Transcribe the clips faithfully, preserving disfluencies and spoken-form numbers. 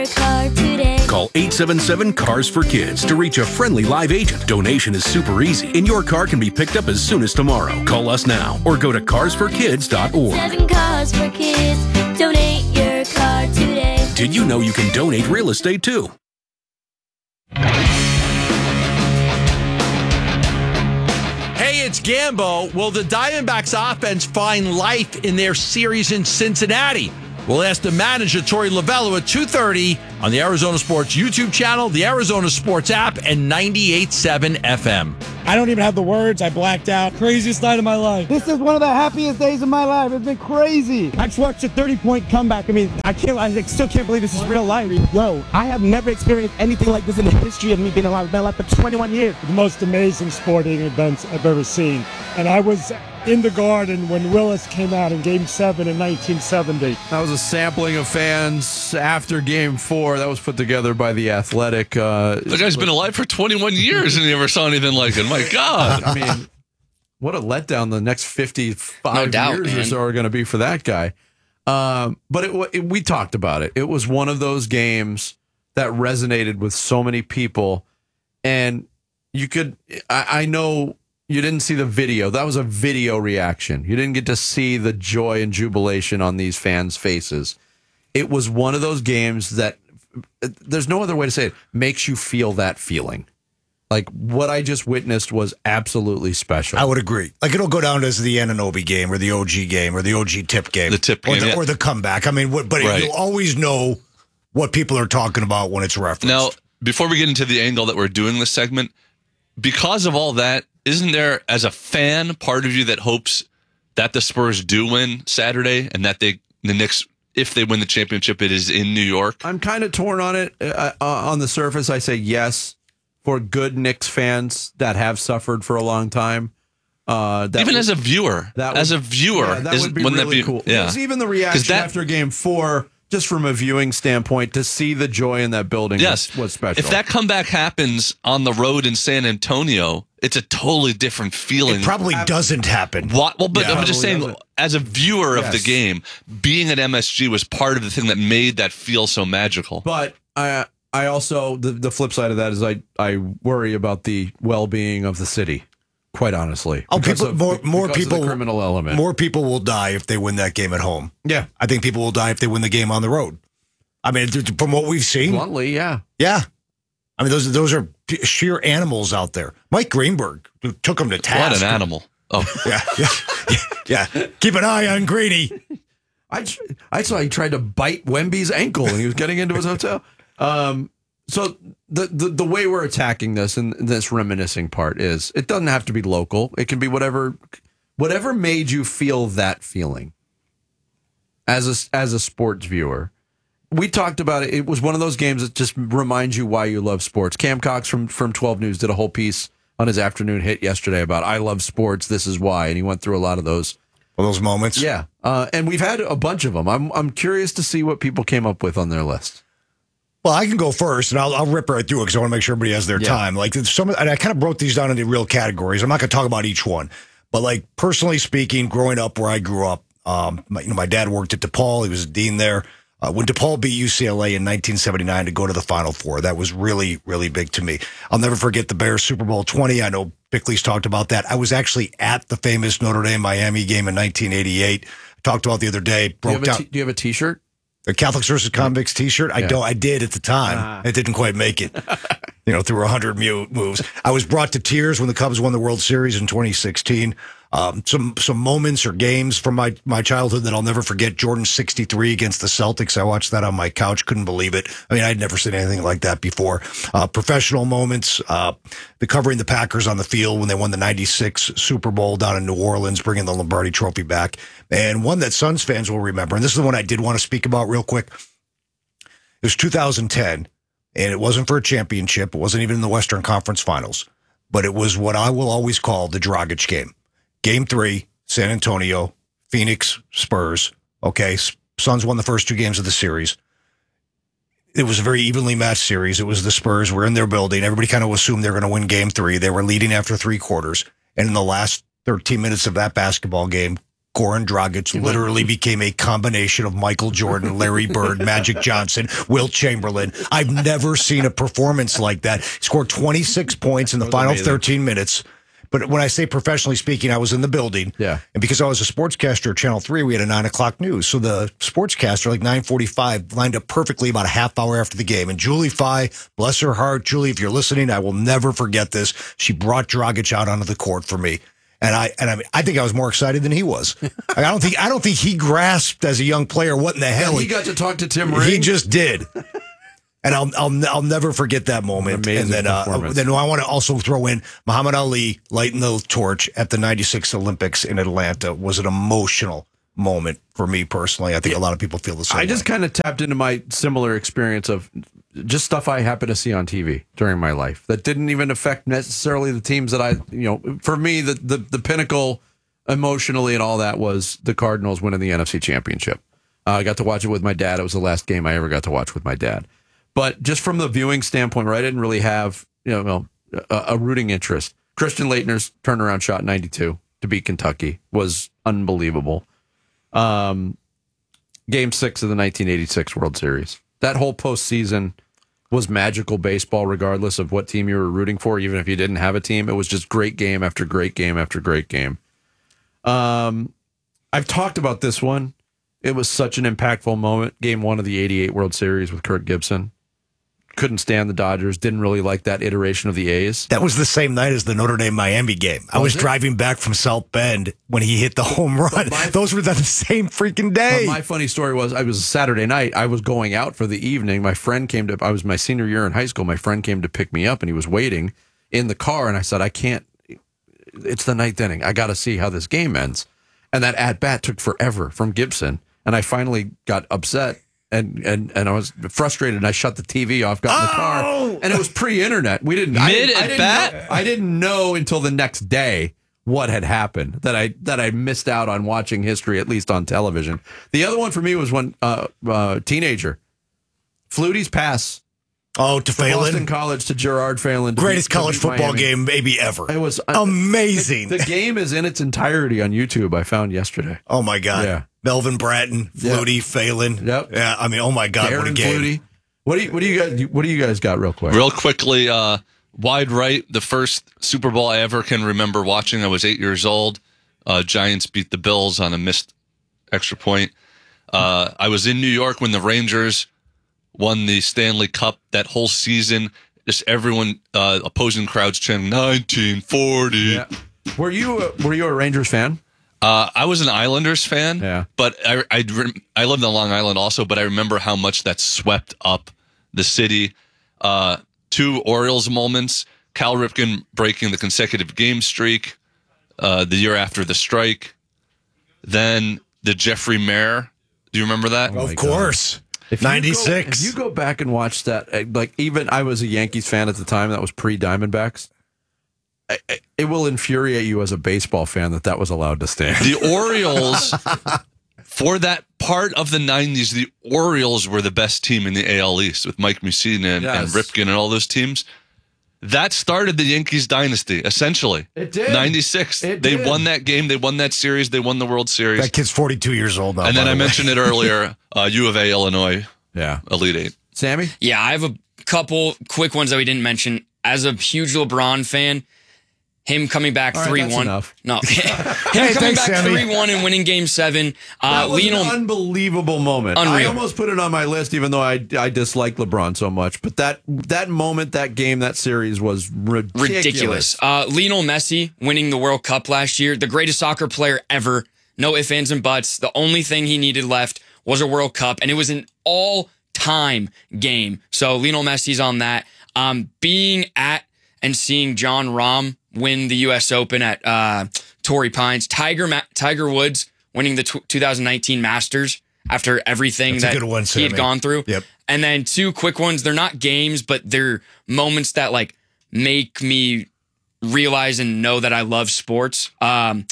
car today. Call eight seven seven, C A R S for Kids to reach a friendly live agent. Donation is super easy, and your car can be picked up as soon as tomorrow. Call us now or go to cars for kids dot org. Seven cars for kids. Donate your car today. Did you know you can donate real estate too? Hey, it's Gambo. Will the Diamondbacks offense find life in their series in Cincinnati? We'll ask the manager, Torey Lovullo, at two thirty on the Arizona Sports YouTube channel, the Arizona Sports app, and ninety-eight point seven F M. I don't even have the words. I blacked out. Craziest night of my life. This is one of the happiest days of my life. It's been crazy. I just watched a thirty-point comeback. I mean, I can't. I still can't believe this is real life. Yo, I have never experienced anything like this in the history of me being alive. I've been alive for twenty-one years. The most amazing sporting events I've ever seen. And I was in the Garden when Willis came out in Game seven in nineteen seventy. That was a sampling of fans after Game four. That was put together by The Athletic. Uh, the guy's been alive for twenty-one years and he never saw anything like it. My God. I mean, what a letdown the next fifty-five no doubt, years man. or so are going to be for that guy. Um, but it, it, we talked about it. It was one of those games that resonated with so many people. And you could, I, I know you didn't see the video. That was a video reaction. You didn't get to see the joy and jubilation on these fans' faces. It was one of those games that, there's no other way to say it, makes you feel that feeling. Like, what I just witnessed was absolutely special. I would agree. Like, it'll go down as the Anunoby game or the O G game or the O G tip game. The tip or game, the, yeah. or the comeback. I mean, what, but Right. you'll always know what people are talking about when it's referenced. Now, before we get into the angle that we're doing this segment, because of all that, isn't there, as a fan, part of you that hopes that the Spurs do win Saturday and that they the Knicks, if they win the championship, it is in New York? I'm kind of torn on it. Uh, uh, on the surface, I say yes for good Knicks fans that have suffered for a long time. Uh, that even would, as a viewer, that as would, a viewer, yeah, that is, would be wouldn't really that be cool. Yeah. Because even the reaction that, after Game Four, just from a viewing standpoint, to see the joy in that building yes, was, was special. If that comeback happens on the road in San Antonio, it's a totally different feeling. It probably doesn't happen. What, well, but Yeah, I'm just saying, doesn't. as a viewer of Yes. the game, being at M S G was part of the thing that made that feel so magical. But I, I also the, the flip side of that is I, I worry about the well-being of the city. Quite honestly, Oh, because people, of- more, more because of the people, criminal element. more people will die if they win that game at home. Yeah, I think people will die if they win the game on the road. I mean, th- from what we've seen, bluntly, yeah. yeah. I mean, those those are sheer animals out there. Mike Greenberg took him to task. What an animal! Oh, yeah, yeah, yeah, yeah. Keep an eye on Greedy. I, I saw he tried to bite Wemby's ankle when he was getting into his hotel. Um, so the, the the way we're attacking this and this reminiscing part is it doesn't have to be local. It can be whatever whatever made you feel that feeling as a, as a sports viewer. We talked about it. It was one of those games that just reminds you why you love sports. Cam Cox from, from twelve News did a whole piece on his afternoon hit yesterday about I love sports. This is why. And he went through a lot of those. All those moments. Yeah. Uh, and we've had a bunch of them. I'm I'm curious to see what people came up with on their list. Well, I can go first, and I'll, I'll rip right through it because I want to make sure everybody has their Yeah. time. Like some, and I kind of broke these down into real categories. I'm not going to talk about each one, but like personally speaking, growing up where I grew up, um, my, you know, my dad worked at DePaul. He was a dean there. Uh, when DePaul beat U C L A in nineteen seventy-nine to go to the Final Four, that was really, really big to me. I'll never forget the Bears Super Bowl twenty. I know Bickley's talked about that. I was actually at the famous Notre Dame Miami game in nineteen eighty-eight. I talked about it the other day. Do you, Broke have a down t- do you have a T-shirt? the Catholics versus Convicts T-shirt. I Yeah. don't. I did at the time. Ah. It didn't quite make it. You know, through a hundred moves. I was brought to tears when the Cubs won the World Series in twenty sixteen. Um, some some moments or games from my, my childhood that I'll never forget. Jordan sixty-three against the Celtics. I watched that on my couch. Couldn't believe it. I mean, I'd never seen anything like that before. Uh, professional moments. Uh, the covering the Packers on the field when they won the ninety-six Super Bowl down in New Orleans, bringing the Lombardi Trophy back. And one that Suns fans will remember. And this is the one I did want to speak about real quick. It was two thousand ten, and it wasn't for a championship. It wasn't even in the Western Conference Finals. But it was what I will always call the Dragic game. Game three, San Antonio, Phoenix, Spurs. Okay, Suns won the first two games of the series. It was a very evenly matched series. It was the Spurs. We're in their building. Everybody kind of assumed they were going to win game three. They were leading after three quarters. And in the last thirteen minutes of that basketball game, Goran Dragic literally became a combination of Michael Jordan, Larry Bird, Magic Johnson, Wilt Chamberlain. I've never seen a performance like that. He scored twenty-six points in the final amazing. thirteen minutes. But when I say professionally speaking, I was in the building. Yeah. And because I was a sportscaster at Channel three, we had a nine o'clock news. So the sportscaster, like nine forty-five, lined up perfectly about a half hour after the game. And Julie Fye, bless her heart, Julie, if you're listening, I will never forget this. She brought Dragic out onto the court for me. And I and I mean, I think I was more excited than he was. I don't think I don't think he grasped as a young player what in the hell he got to talk to Tim Ring. He just did. And I'll I'll I'll never forget that moment. Amazing and then uh, performance. then I want to also throw in Muhammad Ali lighting the torch at the ninety-six Olympics in Atlanta was an emotional moment for me personally. I think a lot of people feel the same I just way. kind of tapped into my similar experience of just stuff I happen to see on T V during my life that didn't even affect necessarily the teams that I, you know, for me, the, the, the pinnacle emotionally and all that was the Cardinals winning the N F C Championship. Uh, I got to watch it with my dad. It was the last game I ever got to watch with my dad. But just from the viewing standpoint, where I didn't really have, you know, a, a rooting interest, Christian Laettner's turnaround shot in ninety-two to beat Kentucky was unbelievable. Um, game six of the nineteen eighty-six World Series. That whole postseason was magical baseball, regardless of what team you were rooting for, even if you didn't have a team. It was just great game after great game after great game. Um, I've talked about this one. It was such an impactful moment. Game one of the eighty-eight World Series with Kirk Gibson. Couldn't stand the Dodgers. Didn't really like that iteration of the A's. That was the same night as the Notre Dame Miami game. I was, Was it? driving back from South Bend when he hit the home run. my- Those were the same freaking day. But my funny story was, I was a Saturday night. I was going out for the evening. My friend came to, I was my senior year in high school. My friend came to pick me up and he was waiting in the car. And I said, I can't, it's the ninth inning. I got to see how this game ends. And that at bat took forever from Gibson. And I finally got upset and, and, and I was frustrated. And I shut the T V off, got in the car. And it was pre-internet. We didn't, I didn't, I didn't Mid-at-bat? know- I didn't know until the next day what had happened, that I that I missed out on watching history, at least on television. The other one for me was when uh, uh, teenager Flutie's pass oh, to from Boston Phelan. College to Gerard Phelan, to Greatest beat- to college beat football Miami. game maybe ever. It was amazing. The, the game is in its entirety on YouTube. I found yesterday. Oh my God. Yeah. Melvin Bratton, Flutie, Phelan. Yep. Yeah, I mean, oh my God, what a Darren game. Flutie. What do you what do you guys what do you guys got real quick? Real quickly, uh, wide right, the first Super Bowl I ever can remember watching. I was eight years old. Uh, Giants beat the Bills on a missed extra point. Uh, I was in New York when the Rangers won the Stanley Cup that whole season. Just everyone, uh, opposing crowds chanting nineteen forty. Yeah. Were you a, were you a Rangers fan? Uh, I was an Islanders fan, Yeah. but I, I, I lived on Long Island also, but I remember how much that swept up the city. Uh, two Orioles moments, Cal Ripken breaking the consecutive game streak uh, the year after the strike. Then the Jeffrey Mayer. Do you remember that? Of course. If you go- ninety-six. If you go back and watch that, uh, like even I was a Yankees fan at the time. That was pre Diamondbacks. I- I- It will infuriate you as a baseball fan that that was allowed to stand. The Orioles, for that part of the nineties, the Orioles were the best team in the A L East with Mike Mussina and, Yes. and Ripken and all those teams. That started the Yankees dynasty, essentially. It did. ninety-six. It they did. won that game. They won that series. They won the World Series. That kid's forty-two years old now. and then by I the way. mentioned it earlier, uh, U of A, Illinois, Yeah, Elite Eight. Sammy. Yeah, I have a couple quick ones that we didn't mention. As a huge LeBron fan, him coming back All right, three that's one. enough. No. him Hey, coming thanks, back Sammy. three one and winning game seven. Uh, That was Lionel, an unbelievable moment. I Unreal. almost put it on my list, even though I I dislike LeBron so much. But that that moment, that game, that series was ridiculous. ridiculous. Uh, Lionel Messi winning the World Cup last year, the greatest soccer player ever. No ifs, ands, and buts. The only thing he needed left was a World Cup, and it was an all-time game. So Lionel Messi's on that. Um, being at and seeing John Rahm win the U S Open at uh, Torrey Pines, Tiger Ma- Tiger Woods winning the tw- twenty nineteen Masters after everything That's a that good one, he had Sammy. gone through. Yep. And then two quick ones. They're not games, but they're moments that like make me realize and know that I love sports. Um,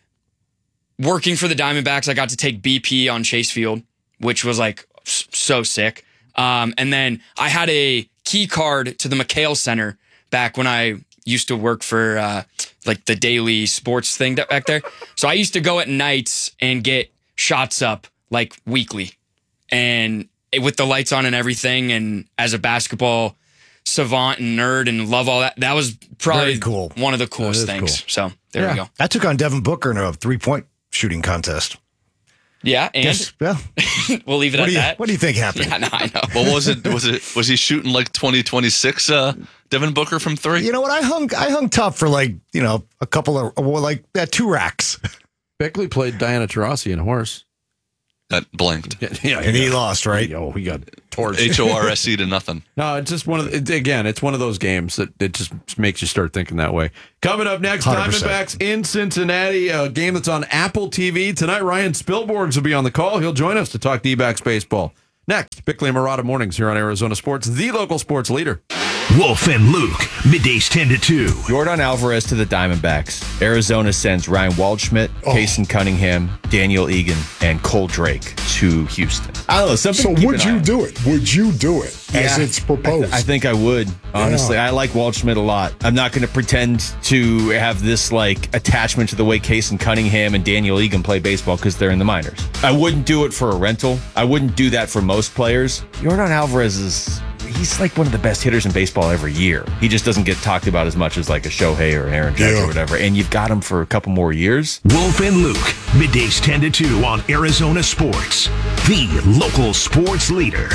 working for the Diamondbacks, I got to take B P on Chase Field, which was like s- so sick. Um, and then I had a key card to the McHale Center back when I used to work for uh, like the daily sports thing that back there. So I used to go at nights and get shots up like weekly, and it, with the lights on and everything. And as a basketball savant and nerd and love all that, that was probably Very cool. one of the coolest things. Cool. So there Yeah. we go. I took on Devin Booker in a three-point shooting contest. Yeah, and Guess, well, we'll leave it what at do you that. what do you think happened? Yeah, no, I know. Well, was it? Was it? Was he shooting like twenty twenty-six? Uh, Devin Booker from three. You know what? I hung I hung tough for like you know a couple of well, like uh, two racks, Beckley played Diana Taurasi in Horse. That blanked. Yeah, yeah, and he lost, right? Oh, he got torched. H O R S E to nothing. No, it's just one of the, it, again, it's one of those games that it just makes you start thinking that way. Coming up next, one hundred percent. Diamondbacks in Cincinnati, a game that's on Apple T V tonight. Ryan Spilborghs will be on the call. He'll join us to talk D-backs baseball. Next, Bickley and Murata mornings here on Arizona Sports, the local sports leader. Wolf and Luke, middays ten to two. Yordan Alvarez to the Diamondbacks. Arizona sends Ryan Waldschmidt, oh. Kason Cunningham, Daniel Egan, and Cole Drake to Houston. I don't know. So would you do it? Would you do it as Yeah. it's proposed? I, th- I think I would. Honestly, Yeah. I like Waldschmidt a lot. I'm not going to pretend to have this like attachment to the way Kason Cunningham and Daniel Egan play baseball because they're in the minors. I wouldn't do it for a rental. I wouldn't do that for most players. Yordan Alvarez is... He's like one of the best hitters in baseball every year. He just doesn't get talked about as much as like a Shohei or an Aaron Judge Yeah. or whatever. And you've got him for a couple more years. Wolf and Luke, middays ten to two on Arizona Sports, the local sports leader.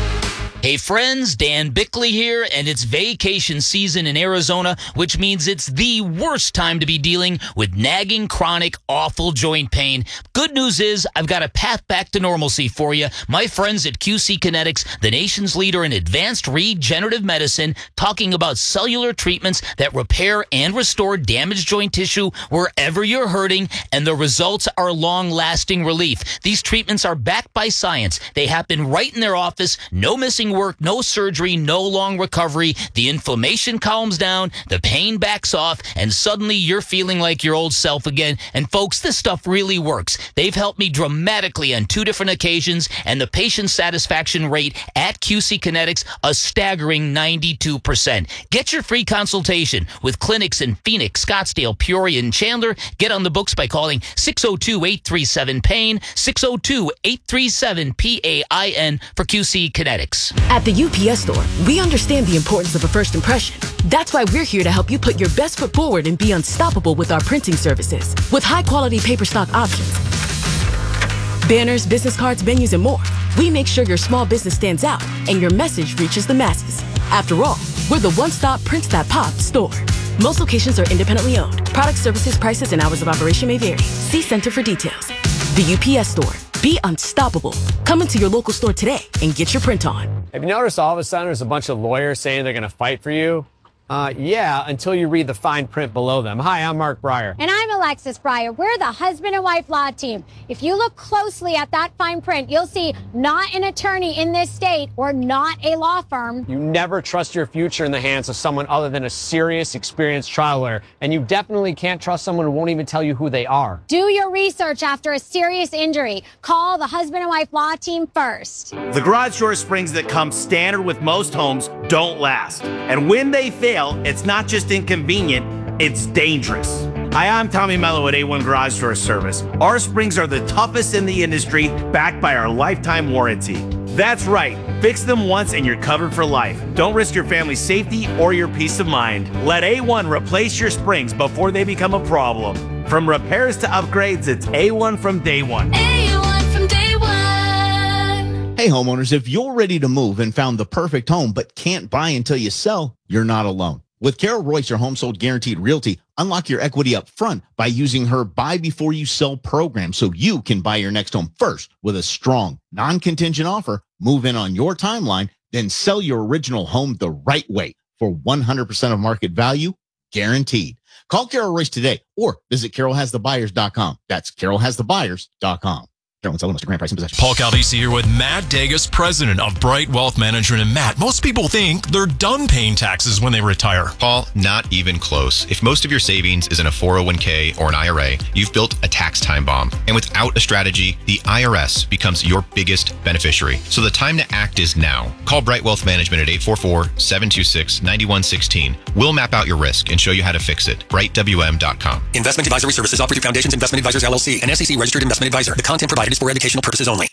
Hey friends, Dan Bickley here, and it's vacation season in Arizona, which means it's the worst time to be dealing with nagging, chronic, awful joint pain. Good news is I've got a path back to normalcy for you. My friends at Q C Kinetics, the nation's leader in advanced regenerative medicine, talking about cellular treatments that repair and restore damaged joint tissue wherever you're hurting, and the results are long-lasting relief. These treatments are backed by science. They happen right in their office, no missing work, no surgery, no long recovery. The inflammation calms down, the pain backs off, and suddenly you're feeling like your old self again. And folks, this stuff really works. They've helped me dramatically on two different occasions, and the patient satisfaction rate at Q C Kinetics, a staggering ninety-two percent. Get your free consultation with clinics in Phoenix, Scottsdale, Peoria, and Chandler. Get on the books by calling six oh two, eight three seven, pain, six oh two, eight three seven, P A I N for Q C Kinetics. At the U P S Store, we understand the importance of a first impression. That's why we're here to help you put your best foot forward and be unstoppable with our printing services. With high-quality paper stock options, banners, business cards, menus, and more, we make sure your small business stands out and your message reaches the masses. After all, we're the one-stop Prints That Pop store. Most locations are independently owned. Product, services, prices, and hours of operation may vary. See Center for details. The U P S Store. Be unstoppable. Come into your local store today and get your print on. Have you noticed all of a sudden there's a bunch of lawyers saying they're going to fight for you? Uh, yeah, until you read the fine print below them. Hi, I'm Mark Breyer. And I'm Alexis Breyer. We're the husband and wife law team. If you look closely at that fine print, you'll see not an attorney in this state or not a law firm. You never trust your future in the hands of someone other than a serious, experienced trial lawyer. And you definitely can't trust someone who won't even tell you who they are. Do your research after a serious injury. Call the husband and wife law team first. The garage door springs that come standard with most homes don't last. And when they fail, it's not just inconvenient, it's dangerous. Hi, I'm Tommy Mello at A one Garage Door Service. Our springs are the toughest in the industry, backed by our lifetime warranty. That's right, fix them once and you're covered for life. Don't risk your family's safety or your peace of mind. Let A one replace your springs before they become a problem. From repairs to upgrades, it's A one from day one. A one from day one. Hey homeowners, if you're ready to move and found the perfect home but can't buy until you sell, you're not alone. With Carol Royce, your home sold guaranteed realty, unlock your equity up front by using her buy before you sell program so you can buy your next home first with a strong, non-contingent offer, move in on your timeline, then sell your original home the right way for one hundred percent of market value, guaranteed. Call Carol Royce today or visit carol has the buyers dot com. That's carol has the buyers dot com. Maryland, sell Mister Grand Price in possession. Paul Caldisi here with Matt Degas, president of Bright Wealth Management. And Matt, most people think they're done paying taxes when they retire. Paul, not even close. If most of your savings is in a four oh one k or an I R A, you've built a tax time bomb. And without a strategy, the I R S becomes your biggest beneficiary. So the time to act is now. Call Bright Wealth Management at eight four four, seven two six, nine one one six. We'll map out your risk and show you how to fix it. bright w m dot com. Investment advisory services offered through Foundations Investment Advisors, L L C, an S E C registered investment advisor. The content provided is for educational purposes only.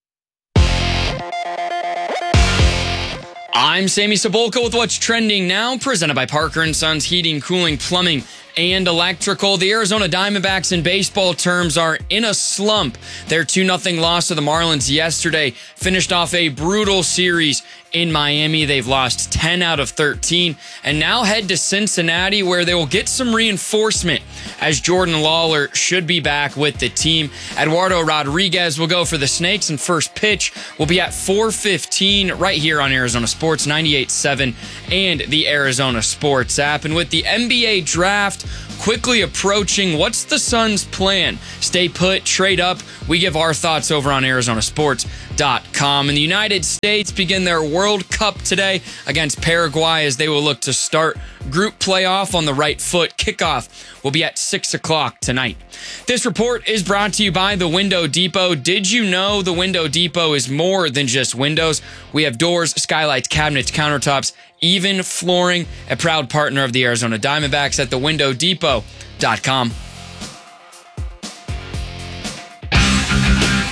I'm Sammy Sabolka with what's trending now, presented by Parker and Sons Heating, Cooling, Plumbing, and Electrical. The Arizona Diamondbacks in baseball terms are in a slump. Their two nothing loss to the Marlins yesterday finished off a brutal series in Miami. They've lost ten out of thirteen and now head to Cincinnati, where they will get some reinforcement as Jordan Lawler should be back with the team. Eduardo Rodriguez will go for the Snakes, and first pitch will be at four fifteen right here on Arizona Sports ninety-eight point seven and the Arizona Sports app. And with the N B A draft quickly approaching, what's the Suns' plan? Stay put, trade up? We give our thoughts over on Arizona Sports dot com. And the United States begin their World Cup today against Paraguay as they will look to start group playoff on the right foot. Kickoff will be at six o'clock tonight. This report is brought to you by The Window Depot. Did you know The Window Depot is more than just windows? We have doors, skylights, cabinets, countertops, even flooring. A proud partner of the Arizona Diamondbacks at the window depot dot com.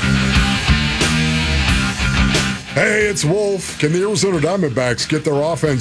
Hey, it's Wolf. Can the Arizona Diamondbacks get their offense